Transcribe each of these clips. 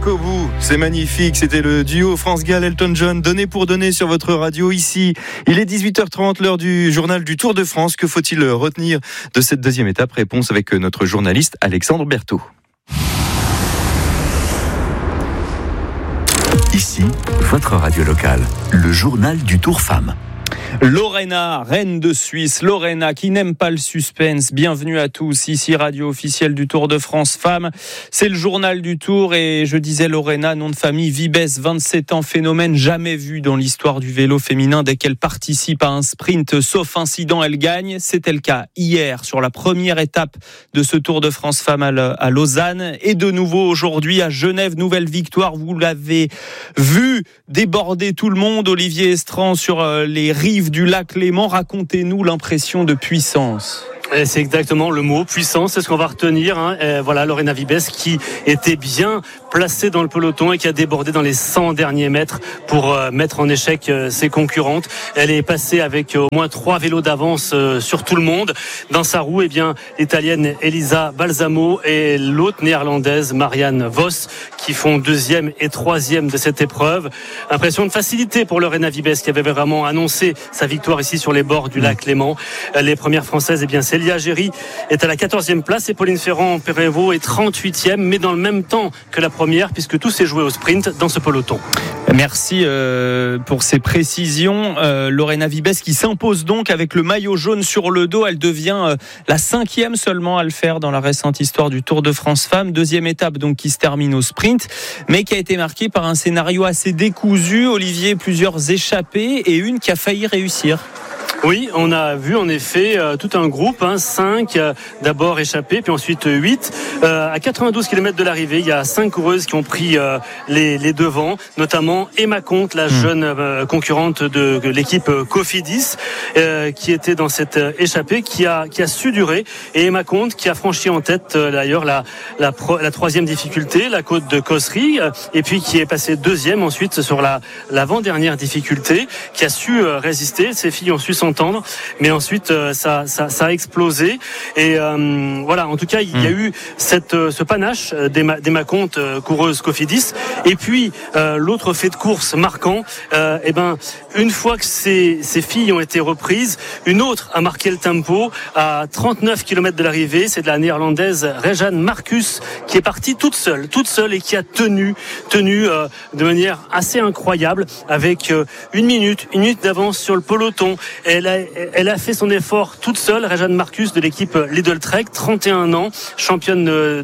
jusqu'au bout. C'est magnifique. C'était le duo France Gall Elton John, donné pour donné sur votre radio ici. Il est 18h30, l'heure du journal du Tour de France. Que faut-il retenir de cette deuxième étape? Réponse avec notre journaliste Alexandre Berthaud. Ici, votre radio locale, le journal du Tour Femmes. Lorena, reine de Suisse, Lorena qui n'aime pas le suspense. Bienvenue à tous, ici radio officielle du Tour de France Femmes. C'est le journal du Tour et je disais Lorena, nom de famille Vibes, 27 ans, phénomène jamais vu dans l'histoire du vélo féminin. Dès qu'elle participe à un sprint, sauf incident, elle gagne. C'était le cas hier sur la première étape de ce Tour de France Femmes à Lausanne et de nouveau aujourd'hui à Genève. Nouvelle victoire, vous l'avez vu déborder tout le monde. Olivier Estran sur les rives du lac Léman, racontez-nous l'impression de puissance. C'est exactement le mot, puissance, c'est ce qu'on va retenir. Voilà, Lorena Vibes qui était bien placée dans le peloton et qui a débordé dans les 100 derniers mètres pour mettre en échec ses concurrentes. Elle est passée avec au moins 3 vélos d'avance sur tout le monde. Dans sa roue, l'Italienne Elisa Balsamo et l'autre néerlandaise Marianne Vos qui font 2e et 3e de cette épreuve. Impression de facilité pour Lorena Vibes qui avait vraiment annoncé sa victoire ici sur les bords du lac Léman. Les premières françaises, Célia Géry est à la 14e place et Pauline Ferrand-Pérévaux est 38e, mais dans le même temps que la première, puisque tout s'est joué au sprint dans ce peloton. Merci pour ces précisions. Lorena Vibes qui s'impose donc avec le maillot jaune sur le dos. Elle devient la 5e seulement à le faire dans la récente histoire du Tour de France Femmes. Deuxième étape donc qui se termine au sprint, mais qui a été marquée par un scénario assez décousu. Olivier, plusieurs échappées et une qui a failli réussir. Oui, on a vu en effet tout un groupe, 5 d'abord échappés, puis ensuite 8. À 92 km de l'arrivée, il y a 5 coureuses qui ont pris les devants, notamment Emma Comte, la jeune concurrente de l'équipe Cofidis, qui était dans cette échappée, qui a su durer. Et Emma Comte qui a franchi en tête d'ailleurs la 3e difficulté, la côte de Cossery, et puis qui est passée 2e ensuite sur l'avant-dernière difficulté, qui a su résister. Ces filles ont su s'entendre, mais ensuite ça a explosé et voilà, en tout cas il y a eu ce panache d'Emma Comte, coureuse Cofidis, et puis l'autre fait de course marquant, une fois que ces filles ont été reprises, une autre a marqué le tempo à 39 km de l'arrivée. C'est de la néerlandaise Rejan Marcus qui est partie toute seule et qui a tenu de manière assez incroyable avec une minute d'avance sur le peloton. Elle a fait son effort toute seule, Rejan Marcus de l'équipe Lidl Trek, 31 ans, championne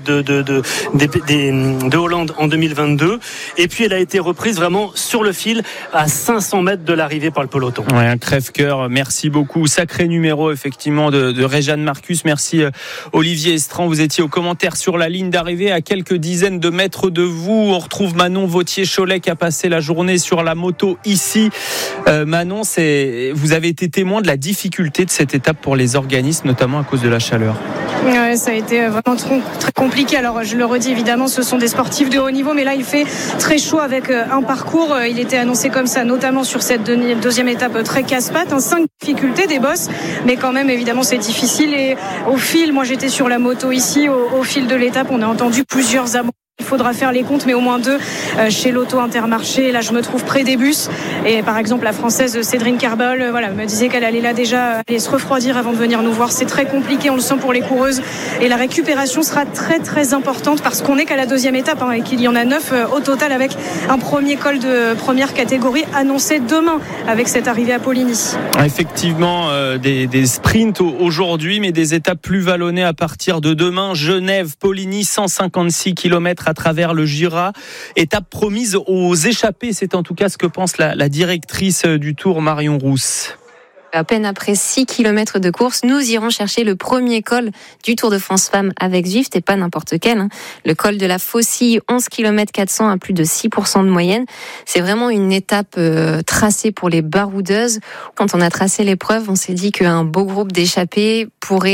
de Hollande en 2022. Et puis elle a été reprise vraiment sur le fil à 500 mètres de l'arrivée par le peloton. Ouais, un crève-cœur, merci beaucoup. Sacré numéro effectivement de Rejan Marcus. Merci Olivier Estran, vous étiez aux commentaires sur la ligne d'arrivée à quelques dizaines de mètres de vous. On retrouve Manon Vautier-Cholet qui a passé la journée sur la moto ici. Manon, vous avez été témoin de la difficulté de cette étape pour les organismes, notamment à cause de la chaleur. Ouais, ça a été vraiment très compliqué. Alors je le redis, évidemment, ce sont des sportifs de haut niveau, mais là il fait très chaud avec un parcours. Il était annoncé comme ça, notamment sur cette deuxième étape très casse-pattes. 5 difficultés des bosses, mais quand même, évidemment, c'est difficile. Et au fil, moi j'étais sur la moto ici, au fil de l'étape, on a entendu plusieurs abandons. Il faudra faire les comptes, mais au moins 2 chez l'Auto Intermarché. Là, je me trouve près des bus. Et par exemple, la française Cédrine Carbol me disait qu'elle allait là déjà aller se refroidir avant de venir nous voir. C'est très compliqué, on le sent pour les coureuses. Et la récupération sera très très importante parce qu'on n'est qu'à la deuxième étape et qu'il y en a 9 au total avec un premier col de première catégorie annoncé demain avec cette arrivée à Poligny. Effectivement, des sprints aujourd'hui, mais des étapes plus vallonnées à partir de demain. Genève, Poligny, 156 km à travers le Jura. Étape promise aux échappés, c'est en tout cas ce que pense la directrice du Tour, Marion Rousse. À peine après 6 km de course, nous irons chercher le premier col du Tour de France Femmes avec Zwift, et pas n'importe quel. Le col de la Faucille, 11 km 400 à plus de 6% de moyenne. C'est vraiment une étape tracée pour les baroudeuses. Quand on a tracé l'épreuve, on s'est dit qu'un beau groupe d'échappés pourrait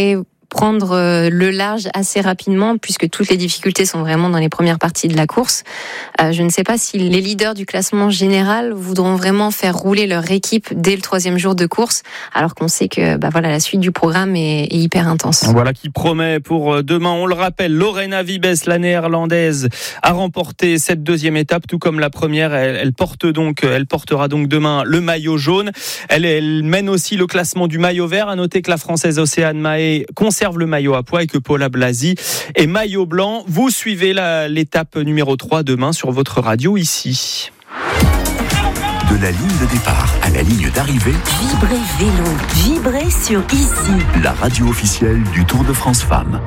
prendre le large assez rapidement, puisque toutes les difficultés sont vraiment dans les premières parties de la course. Je ne sais pas si les leaders du classement général voudront vraiment faire rouler leur équipe dès le 3e jour de course, alors qu'on sait que la suite du programme est hyper intense. Voilà qui promet pour demain. On le rappelle, Lorena Wiebes, la néerlandaise, a remporté cette 2e étape, tout comme la première. Elle portera donc demain le maillot jaune. Elle mène aussi le classement du maillot vert. À noter que la Française Océane Mahé conserve le maillot à pois et que Paula Blasi est maillot blanc. Vous suivez l'étape numéro 3 demain sur votre radio ici. De la ligne de départ à la ligne d'arrivée, Vibrez vélo, vibrez sur ici. La radio officielle du Tour de France Femmes.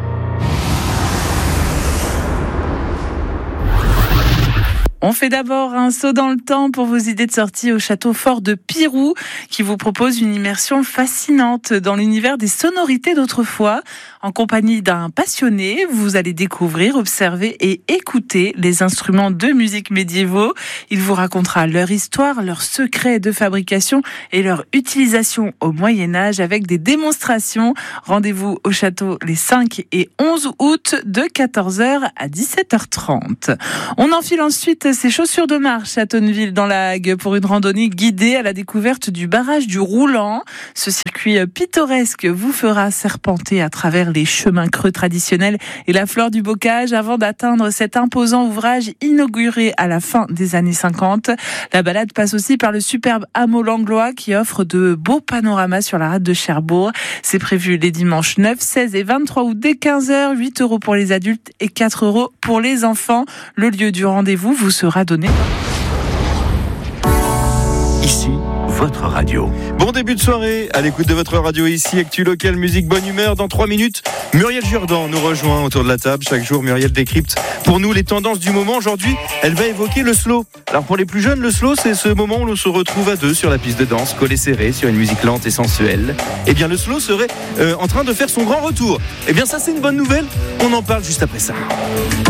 On fait d'abord un saut dans le temps pour vos idées de sortie au château fort de Pirou, qui vous propose une immersion fascinante dans l'univers des sonorités d'autrefois. En compagnie d'un passionné, vous allez découvrir, observer et écouter les instruments de musique médiévaux. Il vous racontera leur histoire, leurs secrets de fabrication et leur utilisation au Moyen-Âge avec des démonstrations. Rendez-vous au château les 5 et 11 août de 14h à 17h30. On enfile ensuite ses chaussures de marche à Tonneville dans la Hague pour une randonnée guidée à la découverte du barrage du Roulant. Ce circuit pittoresque vous fera serpenter à travers les chemins creux traditionnels et la flore du bocage avant d'atteindre cet imposant ouvrage inauguré à la fin des années 50. La balade passe aussi par le superbe hameau Langlois qui offre de beaux panoramas sur la rade de Cherbourg. C'est prévu les dimanches 9, 16 et 23 août dès 15h, 8 € pour les adultes et 4 € pour les enfants. Le lieu du rendez-vous vous sera donné. Ici, votre radio. Bon début de soirée à l'écoute de votre radio ici, Actu Local, musique, bonne humeur. Dans 3 minutes, Muriel Jourdan nous rejoint autour de la table. Chaque jour, Muriel décrypte pour nous les tendances du moment. Aujourd'hui, elle va évoquer le slow. Alors pour les plus jeunes, le slow, c'est ce moment où l'on se retrouve à deux sur la piste de danse, collés serrés sur une musique lente et sensuelle. Eh bien, le slow serait en train de faire son grand retour. Eh bien, ça, c'est une bonne nouvelle. On en parle juste après ça.